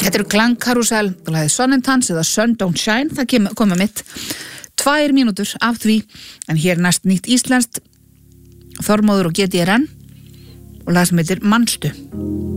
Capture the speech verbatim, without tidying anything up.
Þetta eru Klangkarúsel, það hefði Sun and Tans eða Sun Don't Shine, það kem, komið mitt tvær mínútur af því, en hér næst nýtt íslenskt, Þormóður og G D R N og lag sem heitir Manstu.